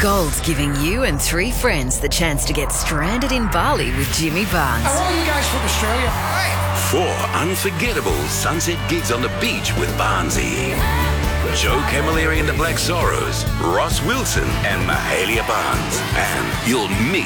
Gold's giving you and 3 friends the chance to get stranded in Bali with Jimmy Barnes. Are all you guys from Australia? Hey. 4 unforgettable sunset gigs on the beach with Barnesy. Joe Camilleri and the Black Sorrows, Ross Wilson and Mahalia Barnes. And you'll meet